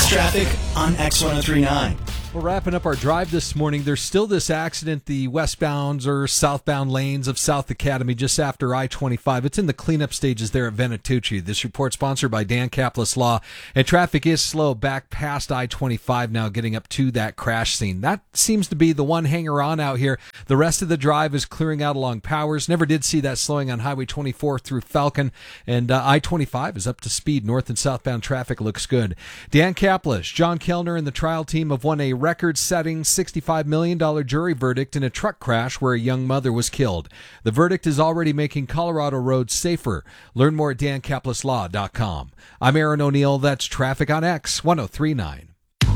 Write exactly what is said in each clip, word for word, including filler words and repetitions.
News traffic on X ten thirty-nine. We're wrapping up our drive this morning. There's still this accident, the westbound or southbound lanes of South Academy just after I twenty-five. It's in the cleanup stages there at Venatucci. This report sponsored by Dan Kaplis Law. And traffic is slow back past I twenty-five now, getting up to that crash scene. That seems to be the one hanger-on out here. The rest of the drive is clearing out along Powers. Never did see that slowing on Highway twenty-four through Falcon. And uh, I twenty-five is up to speed. North and southbound traffic looks good. Dan Kaplis, John Kellner, and the trial team have won a record-setting sixty-five million dollars jury verdict in a truck crash where a young mother was killed. The verdict is already making Colorado roads safer. Learn more at dan kaplis law dot com. I'm Aaron O'Neill. That's traffic on X ten thirty-nine.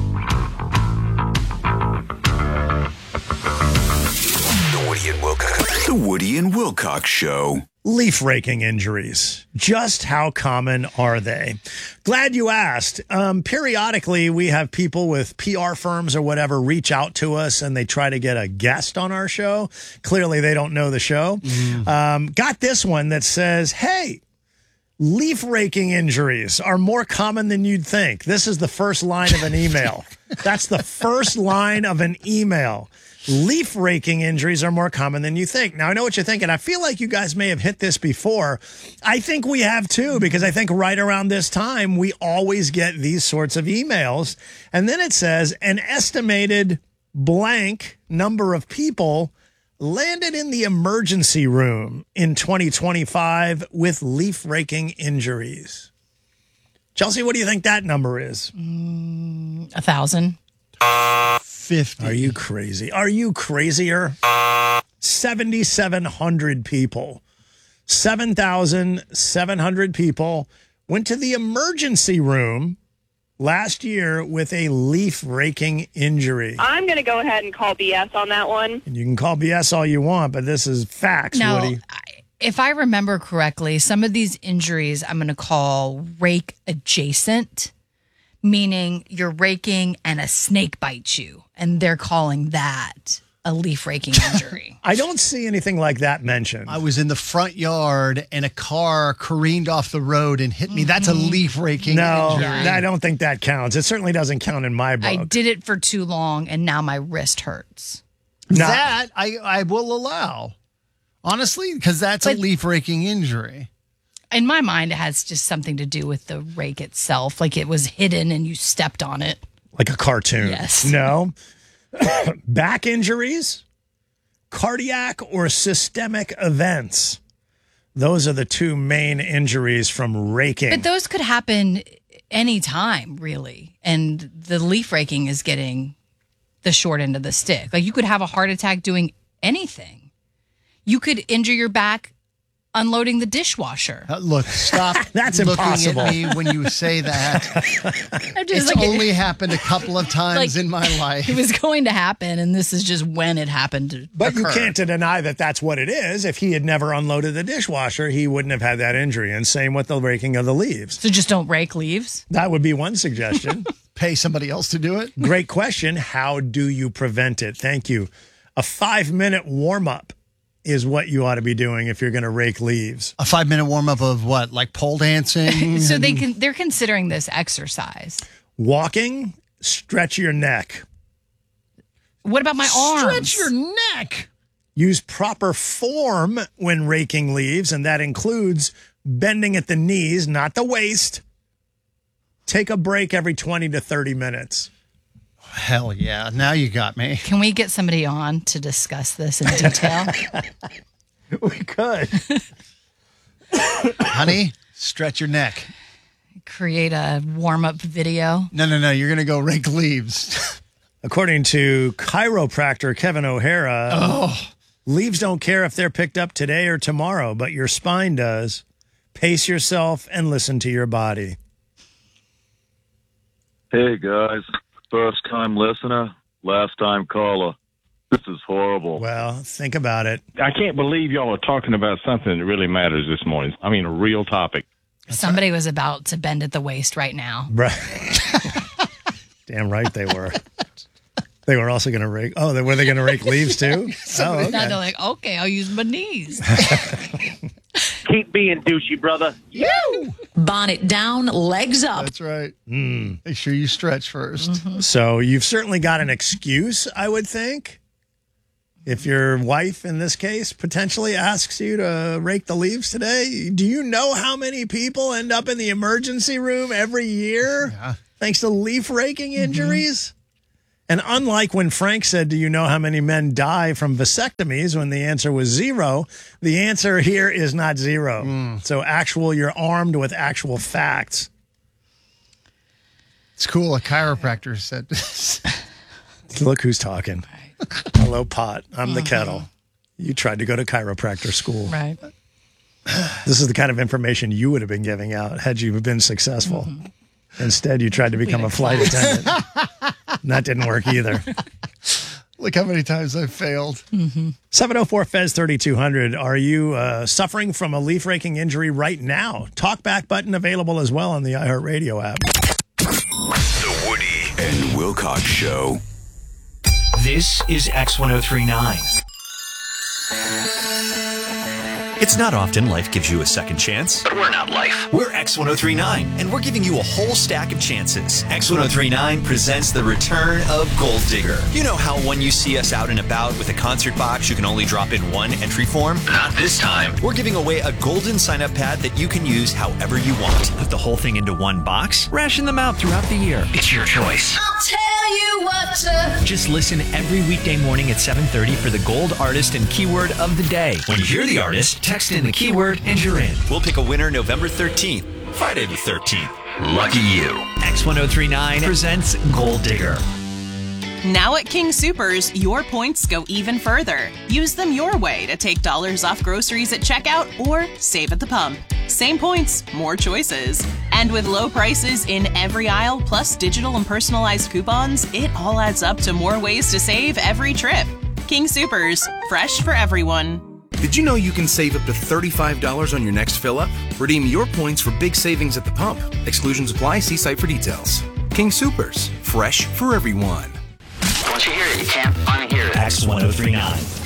The Woody and Wilcox, the Woody and Wilcox Show. Leaf raking injuries. Just how common are they? Glad you asked. Um, periodically, we have people with P R firms or whatever reach out to us and they try to get a guest on our show. Clearly, they don't know the show. Mm. Um, got this one that says, hey, leaf raking injuries are more common than you'd think. This is the first line of an email. That's the first line of an email. Leaf raking injuries are more common than you think. Now, I know what you're thinking. I feel like you guys may have hit this before. I think we have too, because I think right around this time, we always get these sorts of emails. And then it says an estimated blank number of people landed in the emergency room in twenty twenty-five with leaf raking injuries. Chelsea, what do you think that number is? Mm, a thousand. fifty. Are you crazy? Are you crazier? seventy-seven hundred people. seven thousand seven hundred people went to the emergency room last year with a leaf raking injury. I'm going to go ahead and call B S on that one. And you can call B S all you want, but this is facts, now, Woody. If I remember correctly, some of these injuries I'm going to call rake adjacent, meaning you're raking and a snake bites you, and they're calling that a leaf raking injury. I don't see anything like that mentioned. I was in the front yard and a car careened off the road and hit me. Mm-hmm. That's a leaf raking no, injury. No, I don't think that counts. It certainly doesn't count in my book. I did it for too long, and now my wrist hurts. No. That I, I will allow. Honestly, because that's but, a leaf raking injury. In my mind, it has just something to do with the rake itself. Like it was hidden and you stepped on it. Like a cartoon. Yes. No. Back injuries, cardiac or systemic events. Those are the two main injuries from raking. But those could happen anytime, really. And the leaf raking is getting the short end of the stick. Like you could have a heart attack doing anything. You could injure your back unloading the dishwasher. Uh, look, stop That's looking impossible. at me when you say that. It's like only it, happened a couple of times like in my life. It was going to happen, and this is just when it happened to But occur. you can't deny that that's what it is. If he had never unloaded the dishwasher, he wouldn't have had that injury. And same with the raking of the leaves. So just don't rake leaves? That would be one suggestion. Pay somebody else to do it? Great question. How do you prevent it? Thank you. A five-minute warm-up is what you ought to be doing if you're going to rake leaves. A five-minute warm-up of what? Like pole dancing? So they can, they're considering this exercise. Walking, stretch your neck. What about my arms? Stretch your neck. Use proper form when raking leaves, and that includes bending at the knees, not the waist. Take a break every twenty to thirty minutes. Hell yeah. Now you got me. Can we get somebody on to discuss this in detail? We could. Honey, stretch your neck. Create a warm-up video. No, no, no. You're going to go rake leaves. According to chiropractor Kevin O'Hara, oh. leaves don't care if they're picked up today or tomorrow, but your spine does. Pace yourself and listen to your body. Hey, guys. First time listener, last time caller. This is horrible. Well, think about it. I can't believe y'all are talking about something that really matters this morning. I mean, a real topic. That's Somebody right. was about to bend at the waist right now. Right. Damn right they were. They were also going to rake. Oh, were they going to rake leaves too? Oh, okay. Now they're like, okay, I'll use my knees. Keep being douchey, brother. You. bonnet down, legs up. That's right. Mm. Make sure you stretch first. Mm-hmm. So you've certainly got an excuse, I would think. If your wife, in this case, potentially asks you to rake the leaves today, do you know how many people end up in the emergency room every year Yeah. thanks to leaf raking injuries? And unlike when Frank said, do you know how many men die from vasectomies when the answer was zero, the answer here is not zero. Mm. So actual, you're armed with actual facts. It's cool. A chiropractor said this. Look who's talking. Hello, pot. I'm the kettle. You tried to go to chiropractor school. Right. This is the kind of information you would have been giving out had you been successful. Instead, you tried to become a flight attendant. And that didn't work either. Look how many times I've failed. seven oh four F E Z thirty-two hundred. Are you uh, suffering from a leaf raking injury right now? Talkback button available as well on the iHeartRadio app. The Woody and Wilcox Show. This is X ten thirty-nine. It's not often life gives you a second chance. But we're not life. We're X ten thirty-nine, and we're giving you a whole stack of chances. X ten thirty-nine presents the return of Gold Digger. You know how when you see us out and about with a concert box, you can only drop in one entry form? Not this time. We're giving away a golden sign-up pad that you can use however you want. Put the whole thing into one box? Ration them out throughout the year. It's your choice. I'll tell you what to... Just listen every weekday morning at seven thirty for the gold artist and keyword of the day. When you hear the artist, text in the keyword and you're in. We'll pick a winner November thirteenth, Friday the thirteenth. Lucky you. X ten thirty-nine presents Gold Digger. Now at King Soopers, your points go even further. Use them your way to take dollars off groceries at checkout or save at the pump. Same points, more choices. And with low prices in every aisle, plus digital and personalized coupons, it all adds up to more ways to save every trip. King Soopers, fresh for everyone. Did you know you can save up to thirty-five dollars on your next fill-up? Redeem your points for big savings at the pump. Exclusions apply. See site for details. King Soopers, fresh for everyone. Once you hear it, you can't unhear it. X ten thirty-nine.